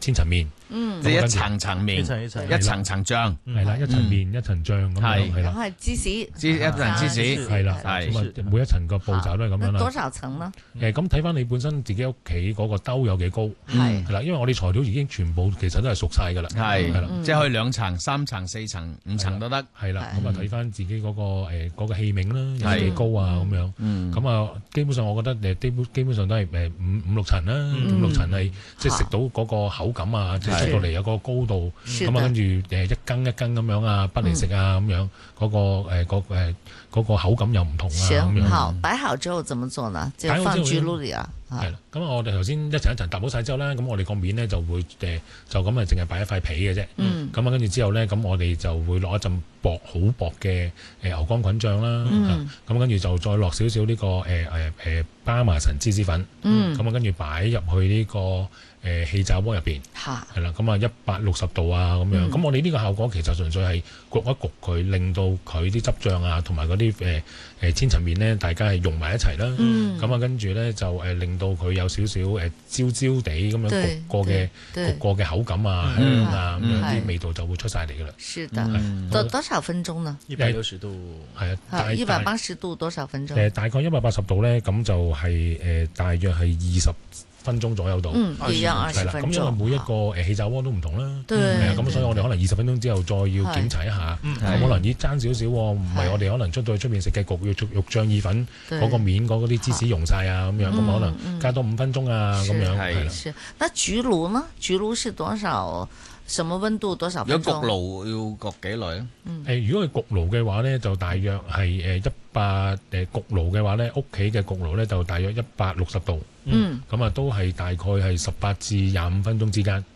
千層麵， 即係一層層麵，一層層醬， 係啦，一層麵一層醬咁樣，係啦， 係芝士， 一層芝士， 係啦，咁啊每一層個步驟都係咁樣啦。 多少層呢？ 咁睇翻你本身自己屋企嗰個兜有幾高，係啦，因為我哋材料已經全部其實都係熟晒㗎啦，係啦， 即係可以2層、3層、4層、5層都得， 係啦，咁啊睇翻自己嗰個器皿啦，有幾高啊咁樣，咁啊基本上我覺得基本上都係五六層啦，五六層係即係食到嗰個口感啊，即係出到嚟有個高度，咁啊跟住一羹一羹咁樣啊，不嚟食啊咁樣，嗰個口感又唔同啊咁樣。 好，擺好之後怎麼做呢？就放焗爐裏啊。 係啦，咁我哋頭先一層一層搭好晒之後咧，咁我哋個面咧就會就咁啊，淨係擺一塊皮嘅啫。咁啊跟住之後咧，咁我哋就會落一陣好薄嘅牛肝菌醬啦。咁跟住就再落少少呢個巴麻神芝士粉。咁啊跟住擺入去呢個氣炸鍋入邊。係啦，咁啊160度啊咁樣。咁我哋呢個效果其實純粹係焗一焗佢，令到佢啲汁醬啊同埋嗰啲千層麵咧，大家係溶埋一齊啦。咁啊跟住咧就令到佢有少少焦焦地咁樣焗過嘅口感啊香啊咁樣啲味道就會出晒嚟噶啦。 是的，多少分鐘呢 ？160度係啊 ，180度多少分鐘？ 大概180度咧，咁就係大約係20分鐘左右到。 一樣20分鐘。 咁因為每一個氣炸鍋都唔同啦。咁所以我哋可能20分鐘之後再要檢查一下，咁可能爭少少，唔係我哋可能出到去出面食嘅焗肉醬意粉嗰個面嗰啲芝士溶晒啊咁樣，咁可能加多5分鐘啊咁樣。 係。那焗爐呢？焗爐是多少？什麼溫度多少分鐘？ 如果焗爐要焗幾耐咧？ 如果係焗爐嘅話咧，就大約係100焗爐嘅話咧，屋企嘅焗爐咧就大約160度。咁啊都係大概係18至25分鐘之間。